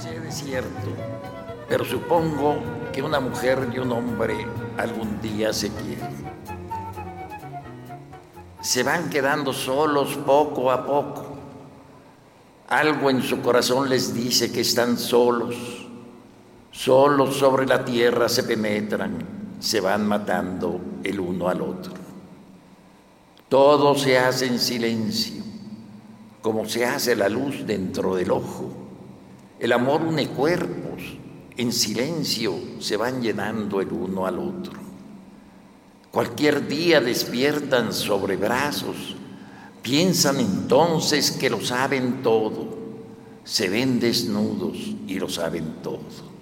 sé de cierto, pero supongo que una mujer y un hombre algún día se quieren. Se van quedando solos poco a poco. Algo en su corazón les dice que están solos. Solos sobre la tierra se penetran, se van matando el uno al otro. Todo se hace en silencio, como se hace la luz dentro del ojo. El amor une cuerpos, en silencio se van llenando el uno al otro. Cualquier día despiertan sobre brazos, piensan entonces que lo saben todo, se ven desnudos y lo saben todo.